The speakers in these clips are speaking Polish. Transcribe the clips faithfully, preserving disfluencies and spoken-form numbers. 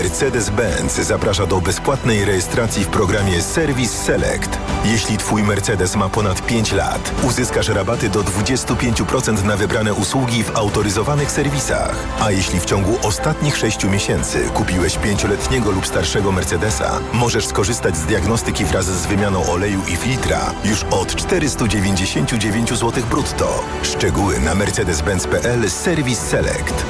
Mercedes-Benz zaprasza do bezpłatnej rejestracji w programie Service Select. Jeśli Twój Mercedes ma ponad pięć lat, uzyskasz rabaty do dwadzieścia pięć procent na wybrane usługi w autoryzowanych serwisach. A jeśli w ciągu ostatnich sześciu miesięcy kupiłeś pięcioletniego lub starszego Mercedesa, możesz skorzystać z diagnostyki wraz z wymianą oleju i filtra już od czterysta dziewięćdziesiąt dziewięć złotych brutto. Szczegóły na mercedes benz kropka p l Service Select.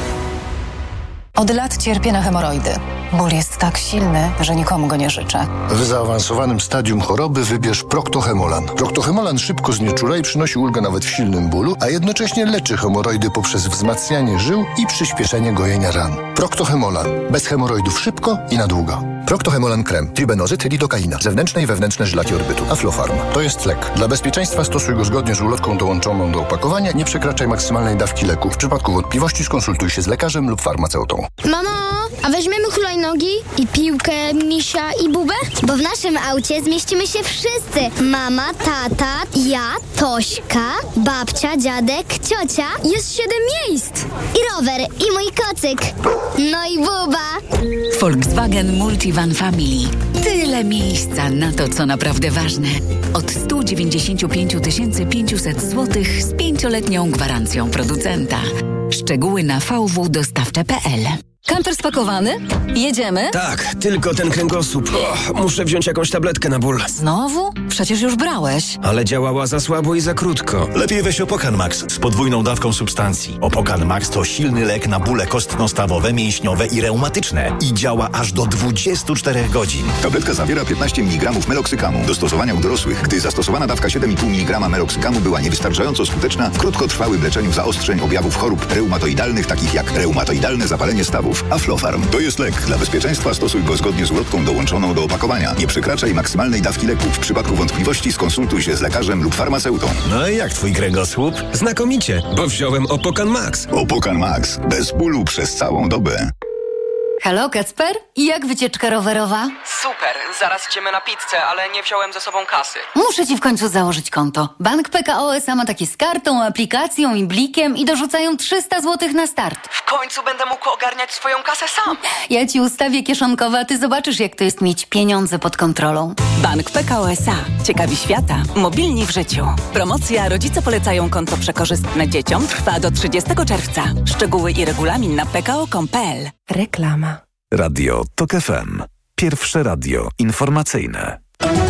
Od lat cierpię na hemoroidy. Ból jest tak silny, że nikomu go nie życzę. W zaawansowanym stadium choroby wybierz Proctohemolan. Proctohemolan szybko znieczula i przynosi ulgę nawet w silnym bólu, a jednocześnie leczy hemoroidy poprzez wzmacnianie żył i przyspieszenie gojenia ran. Proctohemolan. Bez hemoroidów szybko i na długo. Proctohemolan krem. Tribenozyt, lidokaina. Zewnętrzne i wewnętrzne żylaki orbytu. Aflofarm. To jest lek. Dla bezpieczeństwa stosuj go zgodnie z ulotką dołączoną do opakowania. Nie przekraczaj maksymalnej dawki leku. W przypadku wątpliwości skonsultuj się z lekarzem lub farmaceutą. Mamo, a weźmiemy hulajnogi i piłkę, misia i bubę? Bo w naszym aucie zmieścimy się wszyscy. Mama, tata, ja, Tośka, babcia, dziadek, ciocia. Jest siedem miejsc. I rower, i mój kocyk. No i buba. Volkswagen Multivan Family. Tyle miejsca na to, co naprawdę ważne. Od sto dziewięćdziesiąt pięć tysięcy pięćset złotych z pięcioletnią gwarancją producenta. Szczegóły na v w dostawcze kropka p l. Kamper spakowany? Jedziemy? Tak, tylko ten kręgosłup. O, muszę wziąć jakąś tabletkę na ból. Znowu? Przecież już brałeś. Ale działała za słabo i za krótko. Lepiej weź Opokan Max z podwójną dawką substancji. Opokan Max to silny lek na bóle kostno-stawowe, mięśniowe i reumatyczne. I działa aż do dwudziestu czterech godzin. Tabletka zawiera piętnaście miligramów meloksykamu. Do stosowania u dorosłych, gdy zastosowana dawka siedem i pół miligrama meloksykamu była niewystarczająco skuteczna w krótkotrwałym leczeniu zaostrzeń objawów chorób reumatoidalnych, takich jak reumatoidalne zapalenie stawów. Aflofarm. To jest lek. Dla bezpieczeństwa stosuj go zgodnie z ulotką dołączoną do opakowania. Nie przekraczaj maksymalnej dawki leku. W przypadku wątpliwości skonsultuj się z lekarzem lub farmaceutą. No i jak twój kręgosłup? Znakomicie, bo wziąłem Opokan Max. Opokan Max. Bez bólu przez całą dobę. Halo, Kacper? I jak wycieczka rowerowa? Super, zaraz idziemy na pizzę, ale nie wziąłem ze sobą kasy. Muszę ci w końcu założyć konto. Bank P K O S A ma takie z kartą, aplikacją i blikiem i dorzucają trzysta złotych na start. W końcu będę mógł ogarniać swoją kasę sam. Ja ci ustawię kieszonkowe, a ty zobaczysz, jak to jest mieć pieniądze pod kontrolą. Bank P K O S A. Ciekawi świata. Mobilni w życiu. Promocja Rodzice polecają konto przekorzystne dzieciom trwa do trzydziestego czerwca. Szczegóły i regulamin na p k o kropka com kropka p l. Reklama. Radio TOK F M. Pierwsze radio informacyjne.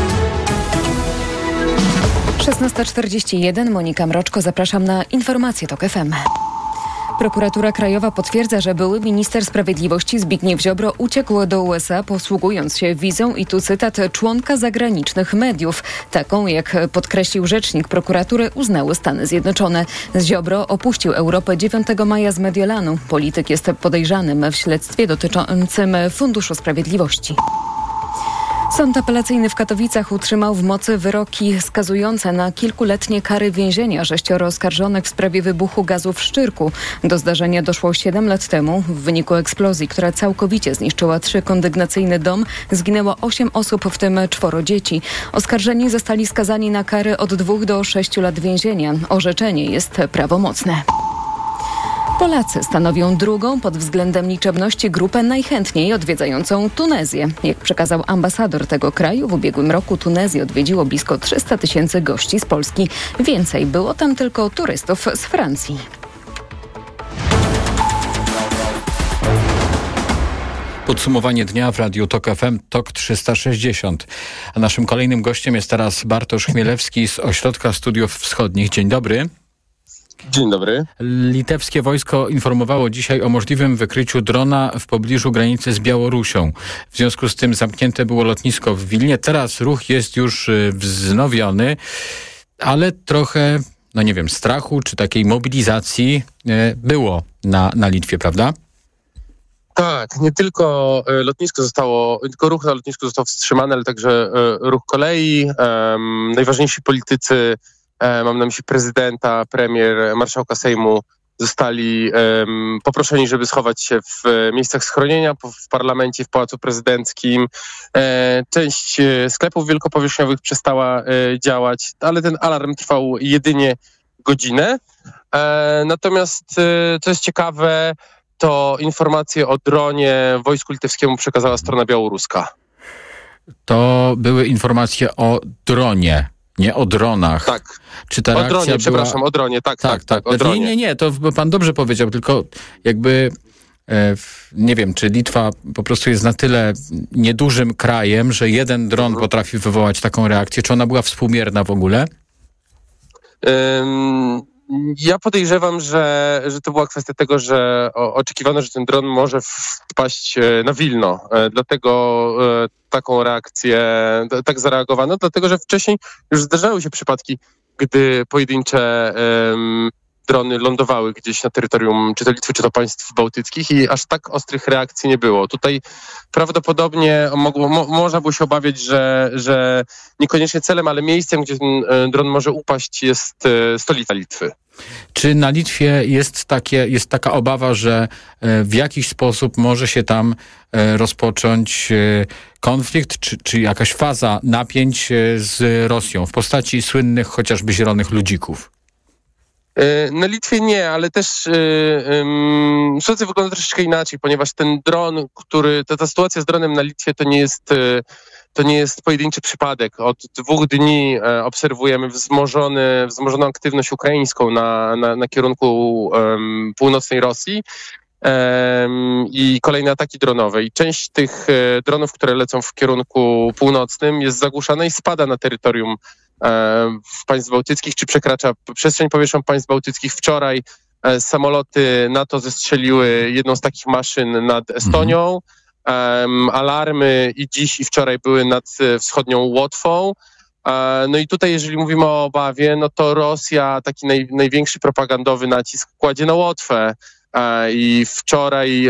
szesnasta czterdzieści jeden. Monika Mroczko, zapraszam na informacje TOK F M. Prokuratura Krajowa potwierdza, że były minister sprawiedliwości Zbigniew Ziobro uciekł do U S A, posługując się wizą i tu cytat członka zagranicznych mediów. Taką, jak podkreślił rzecznik prokuratury, uznały Stany Zjednoczone. Ziobro opuścił Europę dziewiątego maja z Mediolanu. Polityk jest podejrzanym w śledztwie dotyczącym Funduszu Sprawiedliwości. Sąd apelacyjny w Katowicach utrzymał w mocy wyroki skazujące na kilkuletnie kary więzienia sześcioro oskarżonych w sprawie wybuchu gazu w Szczyrku. Do zdarzenia doszło siedem lat temu. W wyniku eksplozji, która całkowicie zniszczyła trzykondygnacyjny dom, zginęło osiem osób, w tym czworo dzieci. Oskarżeni zostali skazani na kary od dwóch do sześciu lat więzienia. Orzeczenie jest prawomocne. Polacy stanowią drugą pod względem liczebności grupę najchętniej odwiedzającą Tunezję. Jak przekazał ambasador tego kraju, w ubiegłym roku Tunezję odwiedziło blisko trzysta tysięcy gości z Polski. Więcej było tam tylko turystów z Francji. Podsumowanie dnia w Radiu TOK F M, TOK trzysta sześćdziesiąt. A naszym kolejnym gościem jest teraz Bartosz Chmielewski z Ośrodka Studiów Wschodnich. Dzień dobry. Dzień dobry. Litewskie wojsko informowało dzisiaj o możliwym wykryciu drona w pobliżu granicy z Białorusią. W związku z tym zamknięte było lotnisko w Wilnie. Teraz ruch jest już wznowiony, ale trochę, no nie wiem, strachu czy takiej mobilizacji było na, na Litwie, prawda? Tak, nie tylko lotnisko zostało, nie tylko ruch na lotnisku został wstrzymany, ale także ruch kolei. Um, najważniejsi politycy, mam na myśli prezydenta, premier, marszałka Sejmu, zostali um, poproszeni, żeby schować się w miejscach schronienia w parlamencie, w Pałacu Prezydenckim. E, część sklepów wielkopowierzchniowych przestała e, działać, ale ten alarm trwał jedynie godzinę. E, natomiast, e, co jest ciekawe, to informacje o dronie wojsku litewskiemu przekazała strona białoruska. To były informacje o dronie, nie o dronach. Tak. Czy ta o reakcja dronie, była... przepraszam, o dronie, tak, tak, tak, tak o dronie. Nie, nie, nie, to pan dobrze powiedział, tylko jakby e, nie wiem, czy Litwa po prostu jest na tyle niedużym krajem, że jeden dron mhm. potrafi wywołać taką reakcję. Czy ona była współmierna w ogóle? Um... Ja podejrzewam, że, że to była kwestia tego, że oczekiwano, że ten dron może wpaść na Wilno. Dlatego taką reakcję, tak zareagowano, dlatego że wcześniej już zdarzały się przypadki, gdy pojedyncze um, drony lądowały gdzieś na terytorium czy to Litwy, czy to państw bałtyckich i aż tak ostrych reakcji nie było. Tutaj prawdopodobnie mogło, mo, można było się obawiać, że, że niekoniecznie celem, ale miejscem, gdzie ten dron może upaść, jest stolica Litwy. Czy na Litwie jest, takie, jest taka obawa, że w jakiś sposób może się tam rozpocząć konflikt, czy, czy jakaś faza napięć z Rosją w postaci słynnych chociażby zielonych ludzików? Na Litwie nie, ale też yy, yy, sytuacja wygląda troszeczkę inaczej, ponieważ ten dron, który, ta, ta sytuacja z dronem na Litwie to nie jest, yy, to nie jest pojedynczy przypadek. Od dwóch dni yy, obserwujemy wzmożony, wzmożoną aktywność ukraińską na, na, na kierunku yy, północnej Rosji yy, i kolejne ataki dronowe. I część tych yy, dronów, które lecą w kierunku północnym, jest zagłuszana i spada na terytorium w państw bałtyckich, czy przekracza przestrzeń powietrzną państw bałtyckich. Wczoraj e, samoloty NATO zestrzeliły jedną z takich maszyn nad Estonią. Um, alarmy i dziś, i wczoraj były nad wschodnią Łotwą. E, no i tutaj, jeżeli mówimy o obawie, no to Rosja taki naj, największy propagandowy nacisk kładzie na Łotwę. E, I wczoraj e,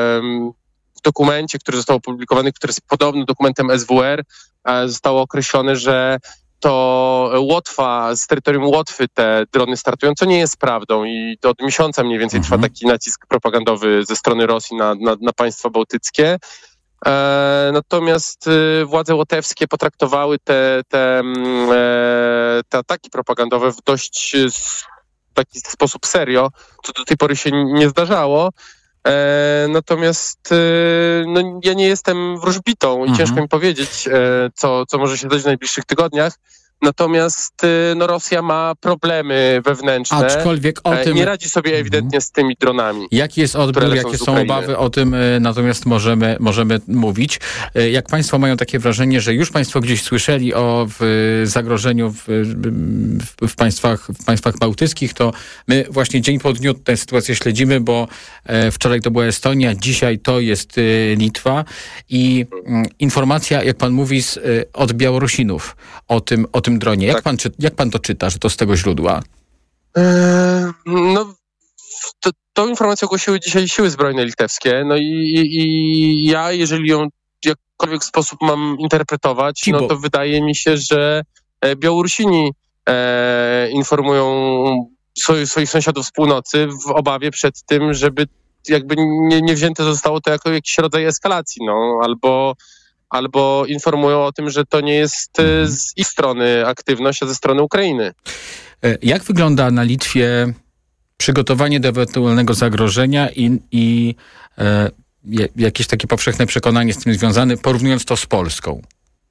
w dokumencie, który został opublikowany, który jest podobny dokumentem S W R, e, zostało określone, że to Łotwa, z terytorium Łotwy te drony startują, co nie jest prawdą i to od miesiąca mniej więcej mhm. trwa taki nacisk propagandowy ze strony Rosji na, na, na państwa bałtyckie. E, natomiast e, władze łotewskie potraktowały te, te, e, te ataki propagandowe w dość s, taki sposób serio, co do tej pory się nie zdarzało. E, natomiast e, no, ja nie jestem wróżbitą i mhm. ciężko mi powiedzieć, e, co, co może się dać w najbliższych tygodniach. Natomiast no, Rosja ma problemy wewnętrzne. Aczkolwiek o tym... Nie radzi sobie ewidentnie z tymi dronami. Jaki jest odbiór, jakie są obawy, o tym natomiast możemy, możemy mówić. Jak państwo mają takie wrażenie, że już państwo gdzieś słyszeli o w zagrożeniu w, w, w, państwach, w państwach bałtyckich, to my właśnie dzień po dniu tę sytuację śledzimy, bo wczoraj to była Estonia, dzisiaj to jest Litwa i informacja, jak pan mówi, z, od Białorusinów o tym, o tym dronie. Jak, tak. pan, jak pan to czyta, że to z tego źródła? Eee, no, to, tą informację ogłosiły dzisiaj siły zbrojne litewskie. No i, i, i ja, jeżeli ją w jakikolwiek sposób mam interpretować, Cibo. no to wydaje mi się, że Białorusini e, informują swoich, swoich sąsiadów z północy w obawie przed tym, żeby jakby nie, nie wzięte zostało to jako jakiś rodzaj eskalacji, no, albo albo informują o tym, że to nie jest z ich strony aktywność, a ze strony Ukrainy. Jak wygląda na Litwie przygotowanie do ewentualnego zagrożenia i, i e, jakieś takie powszechne przekonanie z tym związane, porównując to z Polską?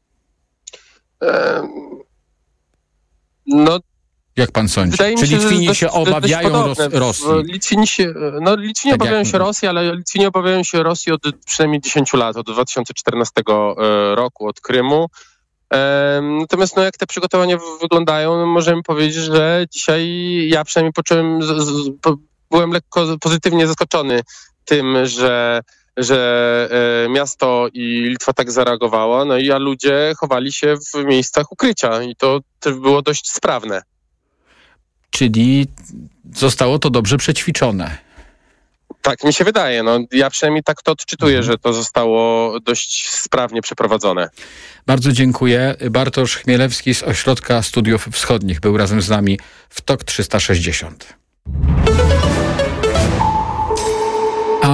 E, no, jak pan sądzi? Wydaje Czy mi się, Litwini dość, się obawiają Ros- Rosji? Litwini, się, no, Litwini tak obawiają się Rosji, ale Litwini obawiają się Rosji od przynajmniej dziesięciu lat, od dwa tysiące czternastego roku, od Krymu. Natomiast no, jak te przygotowania wyglądają, no, możemy powiedzieć, że dzisiaj ja przynajmniej poczułem, z, z, byłem lekko pozytywnie zaskoczony tym, że że e, miasto i Litwa tak zareagowało, no i a ludzie chowali się w miejscach ukrycia i to też było dość sprawne. Czyli zostało to dobrze przećwiczone. Tak mi się wydaje. No, ja przynajmniej tak to odczytuję, mhm. że to zostało dość sprawnie przeprowadzone. Bardzo dziękuję. Bartosz Chmielewski z Ośrodka Studiów Wschodnich był razem z nami w Tok trzysta sześćdziesiąt. A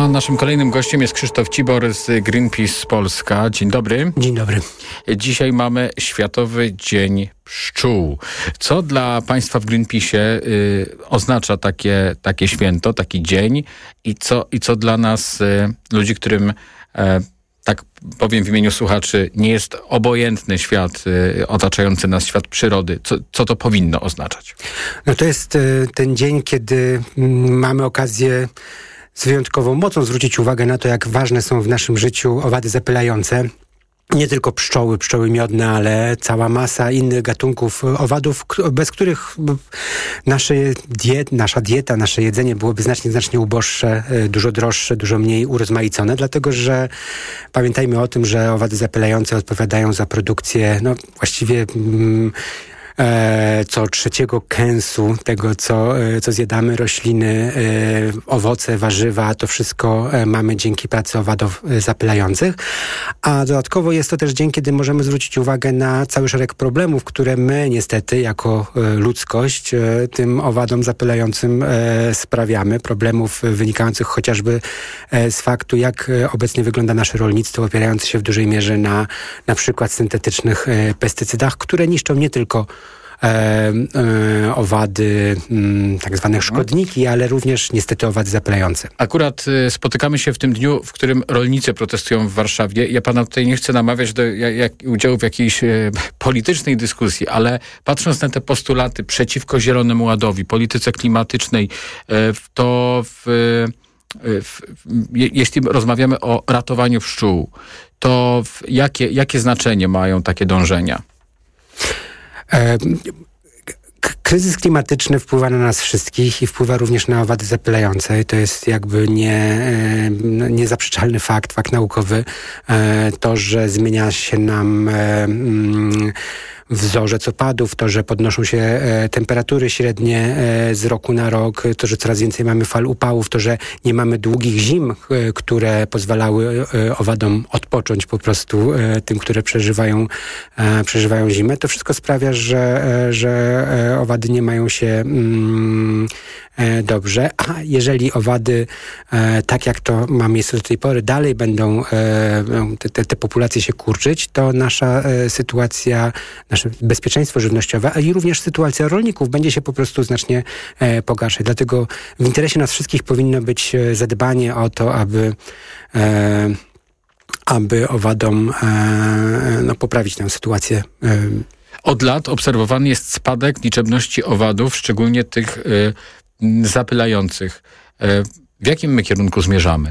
A naszym kolejnym gościem jest Krzysztof Cibor z Greenpeace Polska. Dzień dobry. Dzień dobry. Dzisiaj mamy Światowy Dzień Pszczół. Co dla Państwa w Greenpeace'ie y, oznacza takie, takie święto, taki dzień i co, i co dla nas, y, ludzi, którym, y, tak powiem w imieniu słuchaczy, nie jest obojętny świat y, otaczający nas, świat przyrody. Co, co to powinno oznaczać? No to jest y, ten dzień, kiedy y, mamy okazję z wyjątkową mocą zwrócić uwagę na to, jak ważne są w naszym życiu owady zapylające. Nie tylko pszczoły, pszczoły miodne, ale cała masa innych gatunków owadów, bez których nasze diet, nasza dieta, nasze jedzenie byłoby znacznie, znacznie uboższe, dużo droższe, dużo mniej urozmaicone, dlatego że pamiętajmy o tym, że owady zapylające odpowiadają za produkcję, no właściwie... Mm, co trzeciego kęsu tego, co, co zjadamy, rośliny, owoce, warzywa, to wszystko mamy dzięki pracy owadów zapylających. A dodatkowo jest to też dzień, kiedy możemy zwrócić uwagę na cały szereg problemów, które my niestety jako ludzkość tym owadom zapylającym sprawiamy. Problemów wynikających chociażby z faktu, jak obecnie wygląda nasze rolnictwo, opierające się w dużej mierze na na przykład syntetycznych pestycydach, które niszczą nie tylko E, e, owady, m, tak zwane szkodniki, ale również niestety owady zapylające. Akurat y, spotykamy się w tym dniu, w którym rolnicy protestują w Warszawie. Ja pana tutaj nie chcę namawiać do jak, jak, udziału w jakiejś y, politycznej dyskusji, ale patrząc na te postulaty przeciwko Zielonemu Ładowi, polityce klimatycznej, y, to w, y, w, je, jeśli rozmawiamy o ratowaniu pszczół, to w, jakie, jakie znaczenie mają takie dążenia? Kryzys klimatyczny wpływa na nas wszystkich i wpływa również na owady zapylające. To jest jakby nie, niezaprzeczalny fakt, fakt naukowy. To, że zmienia się nam wzorzec opadów, to, że podnoszą się e, temperatury średnie e, z roku na rok, to, że coraz więcej mamy fal upałów, to, że nie mamy długich zim, e, które pozwalały e, owadom odpocząć po prostu, e, tym, które przeżywają, e, przeżywają zimę. To wszystko sprawia, że, e, że e, owady nie mają się mm, e, dobrze. A jeżeli owady, e, tak jak to ma miejsce do tej pory, dalej będą e, te, te populacje się kurczyć, to nasza e, sytuacja, nasze bezpieczeństwo żywnościowe, a i również sytuacja rolników będzie się po prostu znacznie e, pogarszać. Dlatego w interesie nas wszystkich powinno być e, zadbanie o to, aby e, aby owadom e, no, poprawić tę sytuację. E. Od lat obserwowany jest spadek liczebności owadów, szczególnie tych y, zapylających. E, w jakim my kierunku zmierzamy?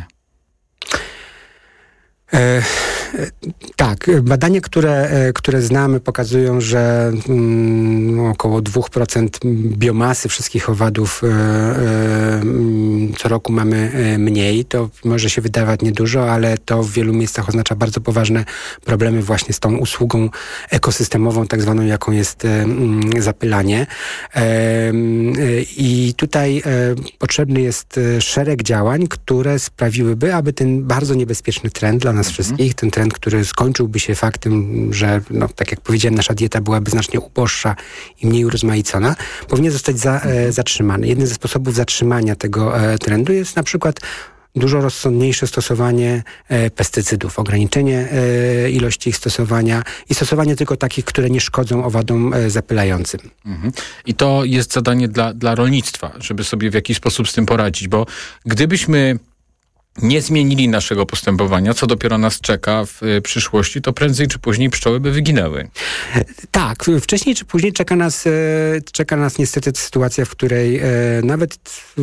E, tak, badania, które, które znamy, pokazują, że mm, około dwa procent biomasy wszystkich owadów e, e, co roku mamy mniej. To może się wydawać niedużo, ale to w wielu miejscach oznacza bardzo poważne problemy właśnie z tą usługą ekosystemową, tak zwaną, jaką jest e, zapylanie. E, e, I tutaj e, potrzebny jest szereg działań, które sprawiłyby, aby ten bardzo niebezpieczny trend dla nas wszystkich, ten trend, który skończyłby się faktem, że, no, tak jak powiedziałem, nasza dieta byłaby znacznie uboższa i mniej urozmaicona, powinien zostać za, e, zatrzymany. Jednym ze sposobów zatrzymania tego e, trendu jest na przykład dużo rozsądniejsze stosowanie e, pestycydów, ograniczenie e, ilości ich stosowania i stosowanie tylko takich, które nie szkodzą owadom e, zapylającym. Mhm. I to jest zadanie dla, dla rolnictwa, żeby sobie w jakiś sposób z tym poradzić, bo gdybyśmy nie zmienili naszego postępowania, co dopiero nas czeka w y, przyszłości, to prędzej czy później pszczoły by wyginęły. Tak, wcześniej czy później czeka nas, e, czeka nas niestety sytuacja, w której e, nawet e,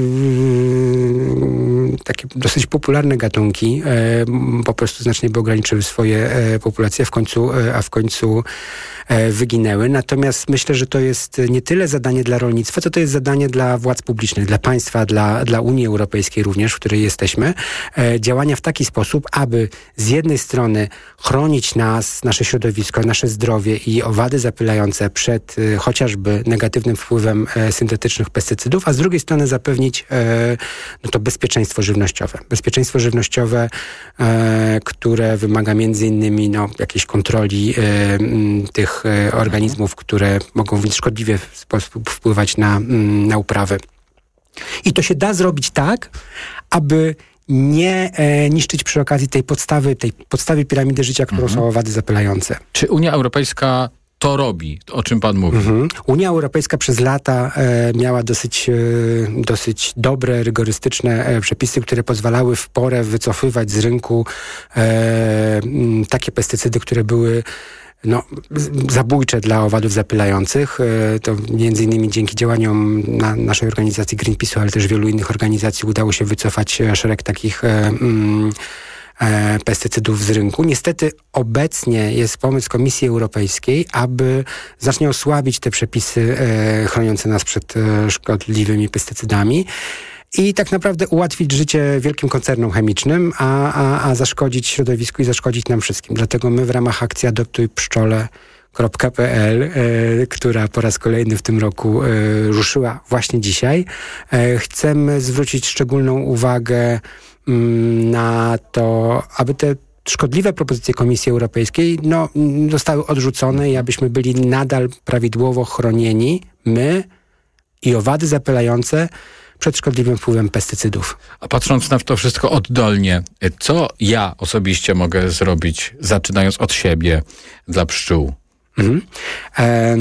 takie dosyć popularne gatunki e, po prostu znacznie by ograniczyły swoje e, populacje, w końcu, e, a w końcu e, wyginęły. Natomiast myślę, że to jest nie tyle zadanie dla rolnictwa, co to jest zadanie dla władz publicznych, dla państwa, dla, dla Unii Europejskiej również, w której jesteśmy. E, działania w taki sposób, aby z jednej strony chronić nas, nasze środowisko, nasze zdrowie i owady zapylające przed e, chociażby negatywnym wpływem e, syntetycznych pestycydów, a z drugiej strony zapewnić e, no to bezpieczeństwo żywnościowe. Bezpieczeństwo żywnościowe, e, które wymaga między innymi no, jakiejś kontroli e, m, tych e, organizmów, które mogą w szkodliwy sposób wpływać na, m, na uprawę. I to się da zrobić tak, aby nie e, niszczyć przy okazji tej podstawy, tej podstawy piramidy życia, którą Mhm. są owady zapylające. Czy Unia Europejska to robi, o czym pan mówi? Mhm. Unia Europejska przez lata e, miała dosyć, e, dosyć dobre, rygorystyczne e, przepisy, które pozwalały w porę wycofywać z rynku e, m, takie pestycydy, które były no, z- zabójcze dla owadów zapylających. E, to między innymi dzięki działaniom na, naszej organizacji Greenpeace'u, ale też wielu innych organizacji udało się wycofać e, szereg takich e, mm, e, pestycydów z rynku. Niestety obecnie jest pomysł Komisji Europejskiej, aby znacznie osłabić te przepisy e, chroniące nas przed e, szkodliwymi pestycydami i tak naprawdę ułatwić życie wielkim koncernom chemicznym, a, a, a zaszkodzić środowisku i zaszkodzić nam wszystkim. Dlatego my w ramach akcji Adoptuj Pszczole kropka pe el, e, która po raz kolejny w tym roku e, ruszyła właśnie dzisiaj. E, chcemy zwrócić szczególną uwagę mm, na to, aby te szkodliwe propozycje Komisji Europejskiej no, mm, zostały odrzucone i abyśmy byli nadal prawidłowo chronieni, my i owady zapylające, przed szkodliwym wpływem pestycydów. A patrząc na to wszystko oddolnie, co ja osobiście mogę zrobić, zaczynając od siebie, dla pszczół? Mhm. E,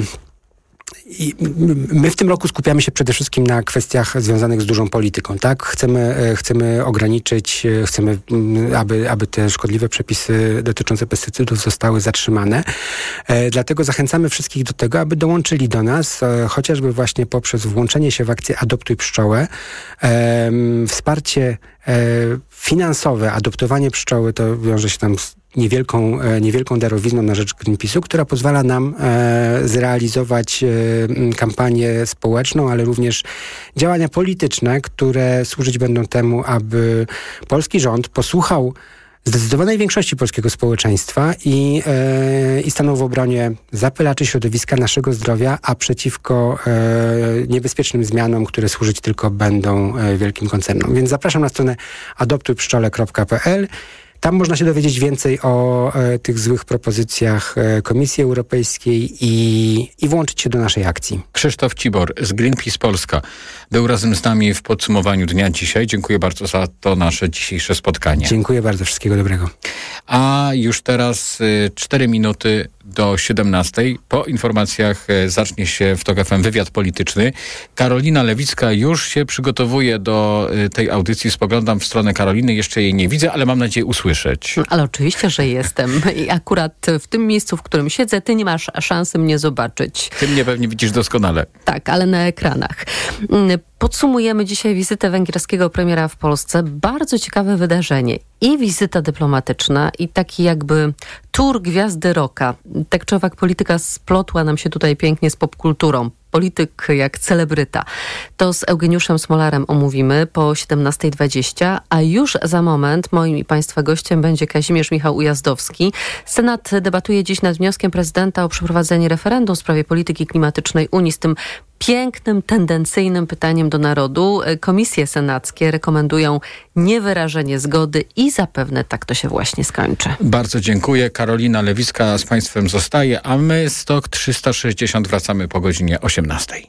i m- my w tym roku skupiamy się przede wszystkim na kwestiach związanych z dużą polityką, tak? Chcemy, e, chcemy ograniczyć, e, chcemy, m, aby, aby te szkodliwe przepisy dotyczące pestycydów zostały zatrzymane. E, dlatego zachęcamy wszystkich do tego, aby dołączyli do nas, e, chociażby właśnie poprzez włączenie się w akcję Adoptuj Pszczołę. E, m, wsparcie e, finansowe, adoptowanie pszczoły to wiąże się tam z niewielką, e, niewielką darowizną na rzecz Greenpeace'u, która pozwala nam e, zrealizować e, m, kampanię społeczną, ale również działania polityczne, które służyć będą temu, aby polski rząd posłuchał zdecydowanej większości polskiego społeczeństwa i, e, i stanął w obronie zapylaczy środowiska, naszego zdrowia, a przeciwko e, niebezpiecznym zmianom, które służyć tylko będą e, wielkim koncernom. Więc zapraszam na stronę adoptuj pszczole kropka pe el. Tam można się dowiedzieć więcej o e, tych złych propozycjach e, Komisji Europejskiej i, i włączyć się do naszej akcji. Krzysztof Cibor z Greenpeace Polska był razem z nami w podsumowaniu dnia dzisiaj. Dziękuję bardzo za to nasze dzisiejsze spotkanie. Dziękuję bardzo, wszystkiego dobrego. A już teraz y, cztery minuty do siedemnastej. Po informacjach y, zacznie się w Tok F M wywiad polityczny. Karolina Lewicka już się przygotowuje do y, tej audycji. Spoglądam w stronę Karoliny, jeszcze jej nie widzę, ale mam nadzieję usłyszeć. Ale oczywiście, że jestem. I akurat w tym miejscu, w którym siedzę, ty nie masz szansy mnie zobaczyć. Ty mnie pewnie widzisz doskonale. Tak, ale na ekranach. Podsumujemy dzisiaj wizytę węgierskiego premiera w Polsce. Bardzo ciekawe wydarzenie. I wizyta dyplomatyczna, i taki jakby tour gwiazdy rocka. Tęczowa polityka splotła nam się tutaj pięknie z popkulturą. Polityk jak celebryta. To z Eugeniuszem Smolarem omówimy po siedemnasta dwadzieścia, a już za moment moim i Państwa gościem będzie Kazimierz Michał Ujazdowski. Senat debatuje dziś nad wnioskiem prezydenta o przeprowadzenie referendum w sprawie polityki klimatycznej Unii z tym pięknym, tendencyjnym pytaniem do narodu. Komisje senackie rekomendują niewyrażenie zgody i zapewne tak to się właśnie skończy. Bardzo dziękuję. Karolina Lewicka z Państwem zostaje, a my z Tok trzysta sześćdziesiąt wracamy po godzinie osiemnastej.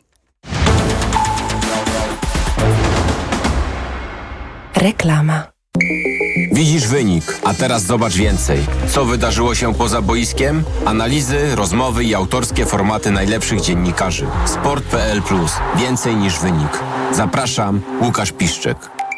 Reklama. Widzisz wynik, a teraz zobacz więcej. Co wydarzyło się poza boiskiem? Analizy, rozmowy i autorskie formaty najlepszych dziennikarzy. sport kropka pe el plus. Więcej niż wynik. Zapraszam, Łukasz Piszczek.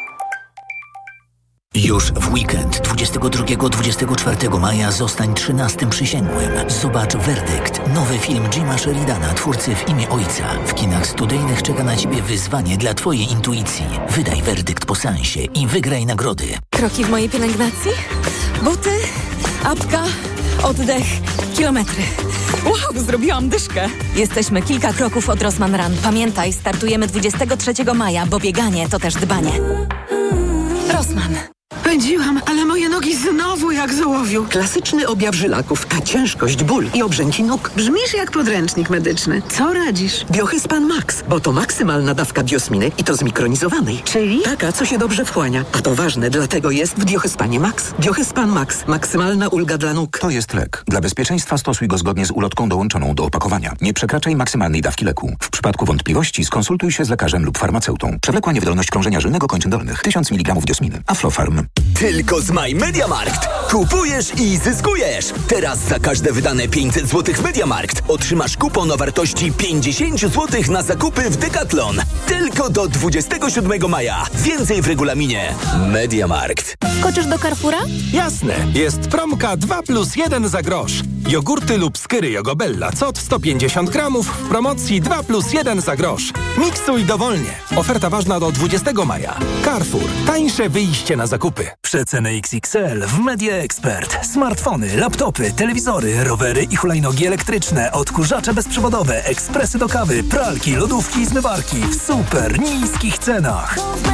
Już w weekend dwudziestego drugiego do dwudziestego czwartego maja zostań trzynastym przysięgłym. Zobacz Werdykt, nowy film Jima Sheridana, twórcy W imię Ojca. W kinach studyjnych czeka na Ciebie wyzwanie dla Twojej intuicji. Wydaj werdykt po seansie i wygraj nagrody. Kroki w mojej pielęgnacji? Buty, apka, oddech, kilometry. Wow, zrobiłam dyszkę. Jesteśmy kilka kroków od Rossmann Run. Pamiętaj, startujemy dwudziestego trzeciego maja, bo bieganie to też dbanie. Rossmann. Pędziłam, ale moje nogi znowu jak z ołowiu. Klasyczny objaw żylaków, ciężkość, ból i obrzęki nóg. Brzmisz jak podręcznik medyczny. Co radzisz? Biohyspan Max, bo to maksymalna dawka biosminy i to zmikronizowanej. Czyli? Taka, co się dobrze wchłania. A to ważne, dlatego jest w Biohyspanie Max. Biohyspan Max. Maksymalna ulga dla nóg. To jest lek. Dla bezpieczeństwa stosuj go zgodnie z ulotką dołączoną do opakowania. Nie przekraczaj maksymalnej dawki leku. W przypadku wątpliwości skonsultuj się z lekarzem lub farmaceutą. Przewlekła niewydolność krążenia żylnego kończyn dolnych. tysiąc miligramów diosminy. Aflofarm. Tylko z My MediaMarkt. Kupujesz i zyskujesz. Teraz za każde wydane pięćset złotych w MediaMarkt otrzymasz kupon o wartości pięćdziesiąt złotych na zakupy w Decathlon. Tylko do dwudziestego siódmego maja. Więcej w regulaminie. MediaMarkt. Skoczysz do Carrefoura? Jasne. Jest promka dwa plus jeden za grosz. Jogurty lub skyry Jogobella C O T sto pięćdziesiąt gramów w promocji dwa plus jeden za grosz. Miksuj dowolnie. Oferta ważna do dwudziestego maja. Carrefour. Tańsze wyjście na zakupy. Przeceny X X L w Media Expert. Smartfony, laptopy, telewizory, rowery i hulajnogi elektryczne, odkurzacze bezprzewodowe, ekspresy do kawy, pralki, lodówki i zmywarki w super niskich cenach.